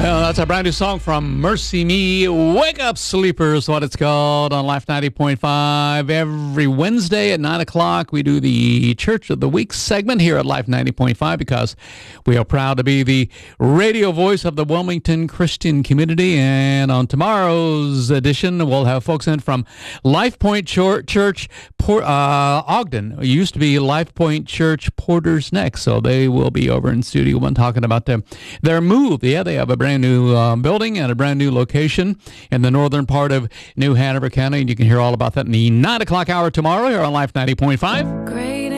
Well, that's a brand new song from Mercy Me. Wake Up Sleepers, what it's called, on Life 90.5. Every Wednesday at 9 o'clock, we do the Church of the Week segment here at Life 90.5 because we are proud to be the radio voice of the Wilmington Christian community. And on tomorrow's edition, we'll have folks in from Life Point Church, Ogden. It used to be Life Point Church Porter's Neck, so they will be over in Studio One talking about their move. Yeah, they have a brand new building and a brand new location in the northern part of New Hanover County, and you can hear all about that in the 9 o'clock hour tomorrow here on Life 90.5. Great.